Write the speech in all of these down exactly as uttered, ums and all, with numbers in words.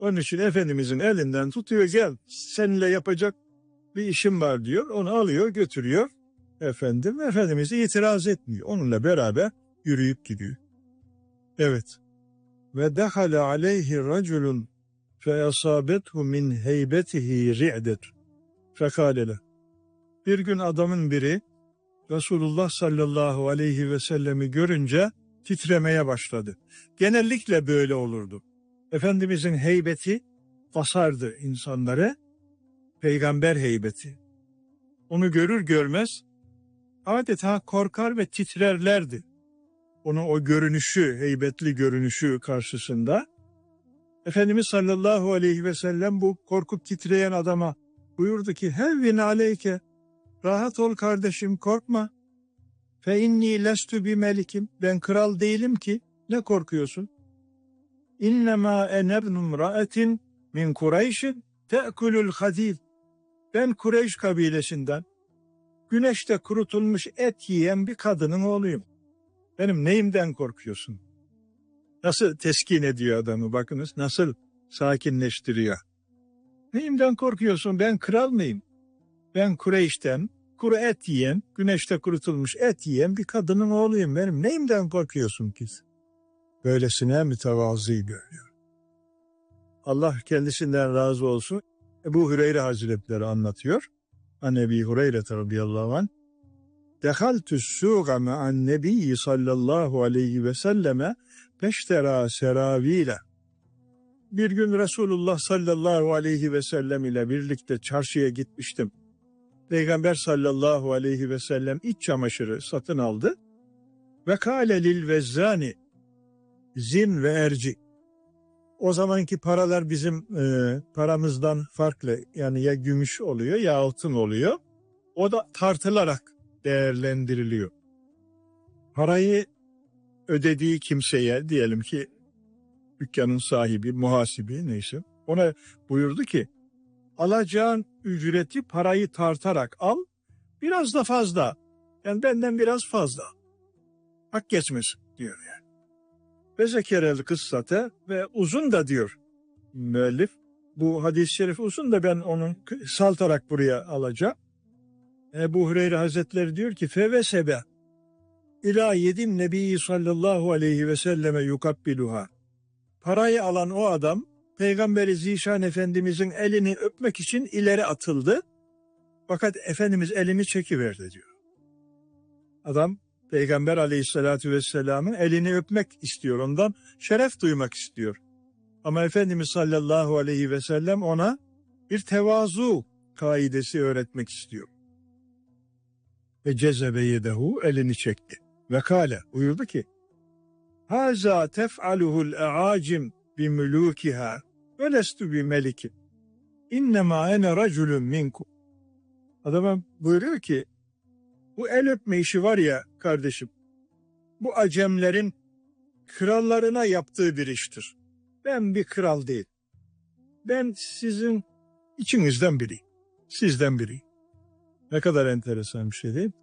Onun için Efendimizin elinden tutuyor, gel seninle yapacak bir işim var diyor. Onu alıyor götürüyor. Efendim, Efendimiz itiraz etmiyor. Onunla beraber yürüyüp gidiyor. Evet. Ve dehale aleyhi raculun fe asabethu min heybetihi ri'det. Fekalele. Bir gün adamın biri Resulullah sallallahu aleyhi ve sellemi görünce titremeye başladı. Genellikle böyle olurdu. Efendimizin heybeti basardı insanları. Peygamber heybeti. Onu görür görmez adeta korkar ve titrerlerdi. Onun o görünüşü, heybetli görünüşü karşısında. Efendimiz sallallahu aleyhi ve sellem bu korkup titreyen adama buyurdu ki, hevvin aleyke, rahat ol kardeşim, korkma. Fe inni lestu bi melikim, ben kral değilim ki, ne korkuyorsun? İnnemâ enebnum ra'etin min Kureyşin te'kulul hadid. Ben Kureyş kabilesinden, güneşte kurutulmuş et yiyen bir kadının oğluyum. Benim neyimden korkuyorsun? Nasıl teskin ediyor adamı, bakınız nasıl sakinleştiriyor. Neyimden korkuyorsun, ben kral mıyım? Ben Kureyş'ten kuru et yiyen, güneşte kurutulmuş et yiyen bir kadının oğluyum. Benim neyimden korkuyorsun ki? Böylesine mütevazı görüyor. Allah kendisinden razı olsun. Ebu Hüreyre Hazretleri anlatıyor. An Ebi Hureyre radıyallahu anh. Dehaltü suğa me'an nebiyyi sallallahu aleyhi ve selleme peştera seravile. Bir gün Resulullah sallallahu aleyhi ve sellem ile birlikte çarşıya gitmiştim. Peygamber sallallahu aleyhi ve sellem iç çamaşırı satın aldı. Ve kâle lil vezzani zin ve erci. O zamanki paralar bizim e, paramızdan farklı. Yani ya gümüş oluyor ya altın oluyor. O da tartılarak değerlendiriliyor. Parayı ödediği kimseye, diyelim ki dükkanın sahibi, muhasibi neyse, ona buyurdu ki, alacağın ücreti parayı tartarak al, biraz da fazla. Yani benden biraz fazla. Hak geçmesin diyor yani. Ve zekerel kıssate, ve uzun da diyor müellif. Bu hadis-i şerif uzun da ben onu saltarak buraya alacağım. Ebu Hüreyre Hazretleri diyor ki, fevesebe ila yedim nebi sallallahu aleyhi ve selleme yukabbiluha. Parayı alan o adam Peygamberi Zişan Efendimizin elini öpmek için ileri atıldı. Fakat Efendimiz elini çekiverdi diyor. Adam Peygamber Aleyhisselatü Vesselam'ın elini öpmek istiyor, ondan şeref duymak istiyor. Ama Efendimiz sallallahu aleyhi ve sellem ona bir tevazu kaidesi öğretmek istiyor. Ve cezebe yedehu, elini çekti. Ve kâle, buyurdu ki, Haza tef'aluhul e'acim bi mülûkiha ve lestu bi melikim. İnnemâ ene raculun minkum. Adama buyuruyor ki, bu el öpme işi var ya kardeşim, bu Acemlerin krallarına yaptığı bir iştir. Ben bir kral değil. Ben sizin içinizden biriyim. Sizden biriyim. Ne kadar enteresan bir şey değil mi?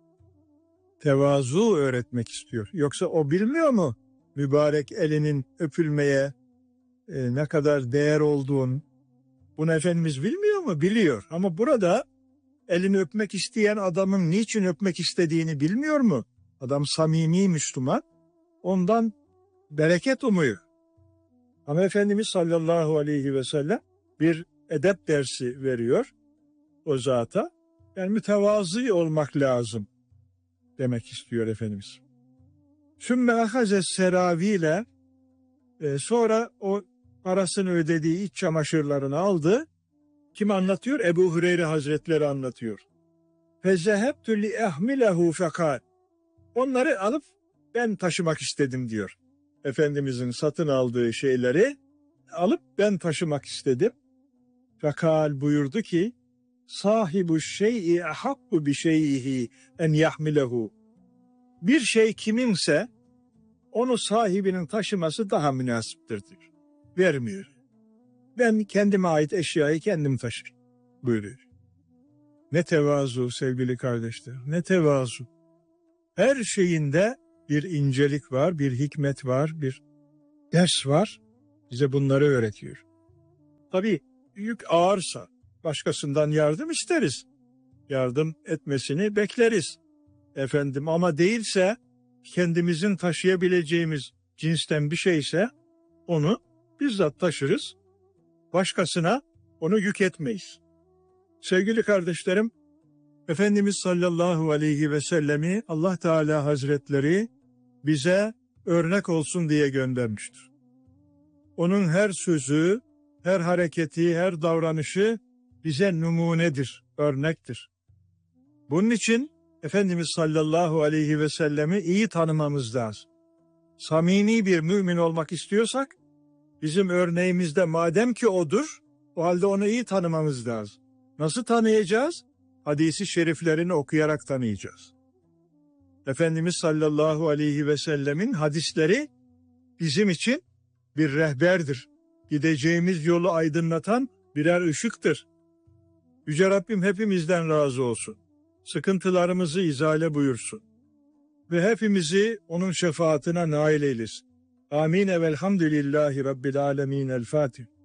Tevazu öğretmek istiyor. Yoksa o bilmiyor mu mübarek elinin öpülmeye e, ne kadar değer olduğunu? Bunu Efendimiz bilmiyor mu? Biliyor. Ama burada elini öpmek isteyen adamın niçin öpmek istediğini bilmiyor mu? Adam samimi Müslüman. Ondan bereket umuyor. Ama Efendimiz sallallahu aleyhi ve sellem bir edep dersi veriyor o zata. Yani mütevazı olmak lazım demek istiyor Efendimiz. Sümme ahaze seraviyle, e, sonra o parasını ödediği iç çamaşırlarını aldı. Kim anlatıyor? Ebu Hüreyre Hazretleri anlatıyor. Fezehebtü li ehmilehu fekal. Onları alıp ben taşımak istedim diyor. Efendimizin satın aldığı şeyleri alıp ben taşımak istedim. Fekal buyurdu ki, sahibu şey'i ahakku bi şey'ihi en yahmilehu. Bir şey kiminse onu sahibinin taşıması daha münasiptir diyor. Vermiyor. Ben kendime ait eşyayı kendim taşırım buyuruyor. Ne tevazu sevgili kardeşler, ne tevazu. Her şeyinde bir incelik var, bir hikmet var, bir ders var. Bize bunları öğretiyor. Tabii yük ağırsa başkasından yardım isteriz. Yardım etmesini bekleriz. Efendim ama değilse, kendimizin taşıyabileceğimiz cinsten bir şeyse onu bizzat taşırız. Başkasına onu yük etmeyiz. Sevgili kardeşlerim, Efendimiz sallallahu aleyhi ve sellemi Allah Teala Hazretleri bize örnek olsun diye göndermiştir. Onun her sözü, her hareketi, her davranışı bize numunedir, örnektir. Bunun için Efendimiz sallallahu aleyhi ve sellemi iyi tanımamız lazım. Samimi bir mümin olmak istiyorsak, bizim örneğimizde madem ki odur, o halde onu iyi tanımamız lazım. Nasıl tanıyacağız? Hadis-i şeriflerini okuyarak tanıyacağız. Efendimiz sallallahu aleyhi ve sellemin hadisleri bizim için bir rehberdir. Gideceğimiz yolu aydınlatan birer ışıktır. Yüce Rabbim hepimizden razı olsun. Sıkıntılarımızı izale buyursun. Ve hepimizi onun şefaatine nail eylesin. Amin. Velhamdülillahi Rabbil alemin. El Fatiha.